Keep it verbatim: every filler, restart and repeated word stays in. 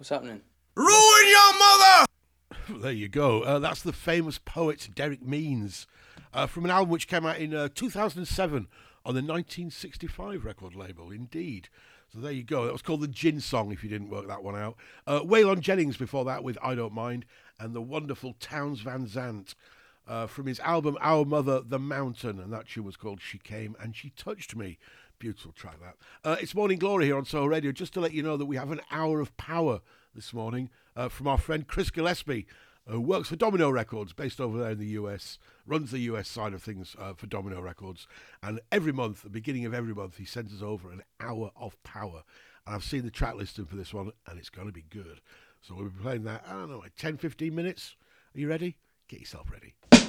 What's happening? Ruin your mother! There you go. Uh, that's the famous poet Derek Means uh, from an album which came out in uh, two thousand seven on the nineteen sixty-five record label, indeed. So there you go. That was called the Gin Song, if you didn't work that one out. Uh, Waylon Jennings before that with I Don't Mind, and the wonderful Townes Van Zandt uh, from his album Our Mother, The Mountain, and that tune was called She Came and She Touched Me. Beautiful track, that. Uh, it's Morning Glory here on Soho Radio, just to let you know that we have an hour of power this morning uh, from our friend Chris Gillespie, who works for Domino Records, based over there in the U S, runs the U S side of things uh, for Domino Records. And every month, at the beginning of every month, he sends us over an hour of power. And I've seen the track listing for this one, and it's going to be good. So we'll be playing that, I don't know, like ten, fifteen minutes. Are you ready? Get yourself ready.